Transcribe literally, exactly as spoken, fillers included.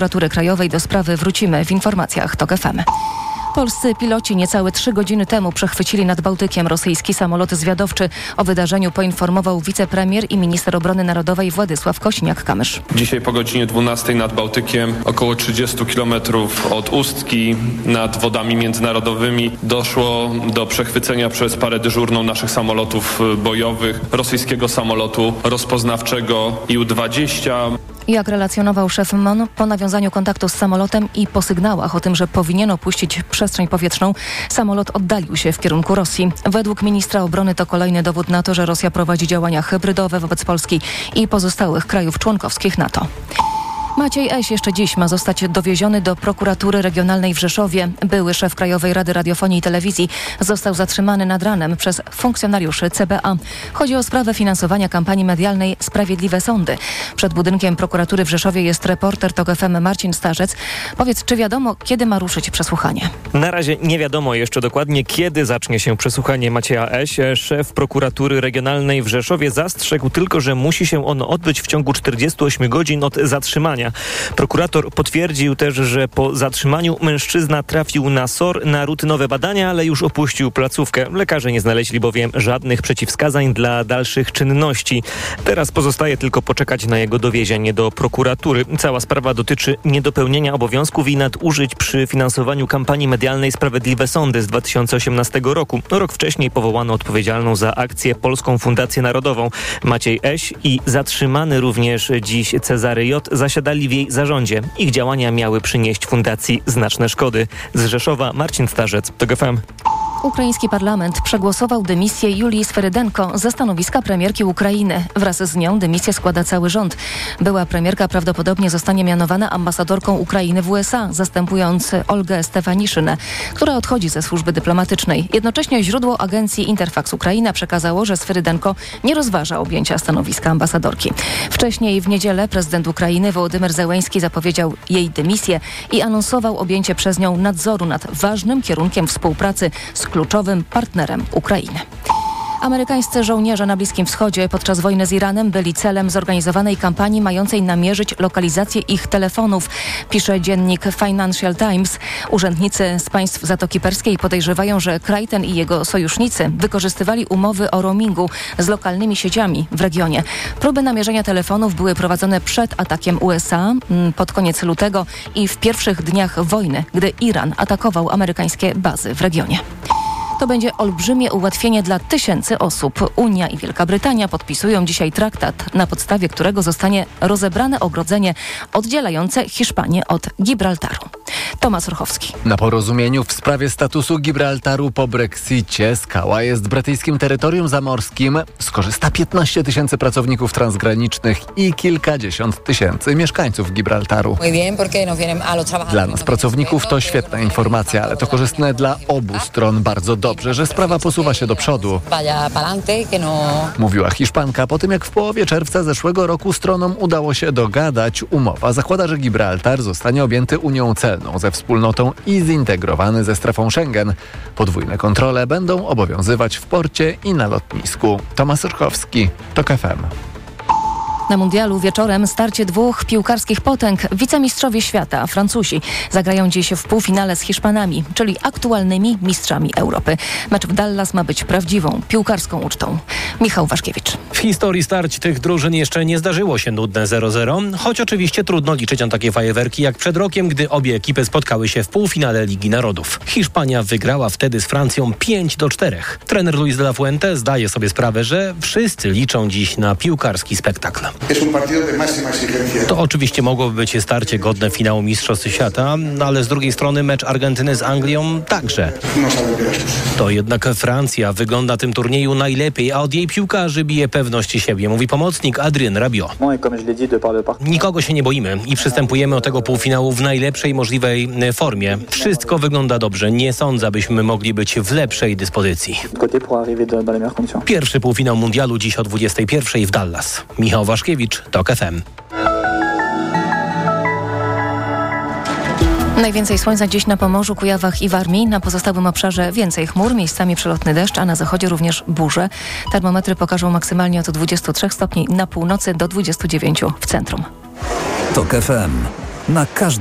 Prokuratury Krajowej do sprawy wrócimy w informacjach TOK F M. Polscy piloci niecałe trzy godziny temu przechwycili nad Bałtykiem rosyjski samolot zwiadowczy. O wydarzeniu poinformował wicepremier i minister obrony narodowej Władysław Kosiniak-Kamysz. Dzisiaj po godzinie dwunastej nad Bałtykiem, około trzydzieści kilometrów od Ustki, nad wodami międzynarodowymi, doszło do przechwycenia przez parę dyżurną naszych samolotów bojowych rosyjskiego samolotu rozpoznawczego I U dwadzieścia. Jak relacjonował szef M O N, po nawiązaniu kontaktu z samolotem i po sygnałach o tym, że powinien opuścić przestrzeń powietrzną, samolot oddalił się w kierunku Rosji. Według ministra obrony to kolejny dowód na to, że Rosja prowadzi działania hybrydowe wobec Polski i pozostałych krajów członkowskich NATO. Maciej Eś jeszcze dziś ma zostać dowieziony do prokuratury regionalnej w Rzeszowie. Były szef Krajowej Rady Radiofonii i Telewizji został zatrzymany nad ranem przez funkcjonariuszy C B A. Chodzi o sprawę finansowania kampanii medialnej Sprawiedliwe Sądy. Przed budynkiem prokuratury w Rzeszowie jest reporter TOK F M Marcin Starzec. Powiedz, czy wiadomo, kiedy ma ruszyć przesłuchanie? Na razie nie wiadomo jeszcze dokładnie, kiedy zacznie się przesłuchanie Macieja Eś. Szef prokuratury regionalnej w Rzeszowie zastrzegł tylko, że musi się ono odbyć w ciągu czterdziestu ośmiu godzin od zatrzymania. Prokurator potwierdził też, że po zatrzymaniu mężczyzna trafił na S O R na rutynowe badania, ale już opuścił placówkę. Lekarze nie znaleźli bowiem żadnych przeciwwskazań dla dalszych czynności. Teraz pozostaje tylko poczekać na jego dowiezienie do prokuratury. Cała sprawa dotyczy niedopełnienia obowiązków i nadużyć przy finansowaniu kampanii medialnej Sprawiedliwe Sądy z dwa tysiące osiemnastego roku. Rok wcześniej powołano odpowiedzialną za akcję Polską Fundację Narodową. Maciej Eś i zatrzymany również dziś Cezary J. zasiadali w jej zarządzie. Ich działania miały przynieść fundacji znaczne szkody. Z Rzeszowa Marcin Starzec, TOK F M. Ukraiński parlament przegłosował dymisję Julii Sferydenko ze stanowiska premierki Ukrainy. Wraz z nią dymisję składa cały rząd. Była premierka prawdopodobnie zostanie mianowana ambasadorką Ukrainy w U S A, zastępując Olgę Stefaniszynę, która odchodzi ze służby dyplomatycznej. Jednocześnie źródło agencji Interfax Ukraina przekazało, że Sferydenko nie rozważa objęcia stanowiska ambasadorki. Wcześniej w niedzielę prezydent Ukrainy Wołodymyr Zełenski zapowiedział jej dymisję i anonsował objęcie przez nią nadzoru nad ważnym kierunkiem współpracy z kluczowym partnerem Ukrainy. Amerykańscy żołnierze na Bliskim Wschodzie podczas wojny z Iranem byli celem zorganizowanej kampanii mającej namierzyć lokalizację ich telefonów, pisze dziennik Financial Times. Urzędnicy z państw Zatoki Perskiej podejrzewają, że kraj ten i jego sojusznicy wykorzystywali umowy o roamingu z lokalnymi sieciami w regionie. Próby namierzenia telefonów były prowadzone przed atakiem U S A pod koniec lutego i w pierwszych dniach wojny, gdy Iran atakował amerykańskie bazy w regionie. To będzie olbrzymie ułatwienie dla tysięcy osób. Unia i Wielka Brytania podpisują dzisiaj traktat, na podstawie którego zostanie rozebrane ogrodzenie oddzielające Hiszpanię od Gibraltaru. Tomasz Orchowski. Na porozumieniu w sprawie statusu Gibraltaru po Brexicie skała jest brytyjskim terytorium zamorskim. Skorzysta piętnaście tysięcy pracowników transgranicznych i kilkadziesiąt tysięcy mieszkańców Gibraltaru. Dla nas pracowników to świetna informacja, ale to korzystne dla obu stron. Bardzo dobrze, że sprawa posuwa się do przodu, mówiła Hiszpanka po tym, jak w połowie czerwca zeszłego roku stronom udało się dogadać. Umowa zakłada, że Gibraltar zostanie objęty Unią Celną ze wspólnotą i zintegrowany ze strefą Schengen. Podwójne kontrole będą obowiązywać w porcie i na lotnisku. Tomasz Orchowski, TOK F M. Na mundialu wieczorem starcie dwóch piłkarskich potęg. Wicemistrzowie świata, Francuzi, zagrają dziś w półfinale z Hiszpanami, czyli aktualnymi mistrzami Europy. Mecz w Dallas ma być prawdziwą piłkarską ucztą. Michał Waszkiewicz. W historii starć tych drużyn jeszcze nie zdarzyło się nudne zero zero, choć oczywiście trudno liczyć na takie fajerwerki jak przed rokiem, gdy obie ekipy spotkały się w półfinale Ligi Narodów. Hiszpania wygrała wtedy z Francją pięć do czterech. Trener Luis de la Fuente zdaje sobie sprawę, że wszyscy liczą dziś na piłkarski spektakl. To oczywiście mogłoby być starcie godne finału Mistrzostw Świata, ale z drugiej strony mecz Argentyny z Anglią także. To jednak Francja wygląda tym turnieju najlepiej, a od jej piłkarzy bije pewność siebie, mówi pomocnik Adrien Rabiot. Nikogo się nie boimy i przystępujemy do tego półfinału w najlepszej możliwej formie. Wszystko wygląda dobrze. Nie sądzę, abyśmy mogli być w lepszej dyspozycji. Pierwszy półfinał mundialu dziś o dwudziestej pierwszej w Dallas. Michał Waszkiewicz, TOK F M. Najwięcej słońca dziś na Pomorzu, Kujawach i Warmii. Na pozostałym obszarze więcej chmur, miejscami przelotny deszcz, a na zachodzie również burze. Termometry pokażą maksymalnie od dwudziestu trzech stopni na północy do dwudziestu dziewięciu w centrum. TOK F M. na każdy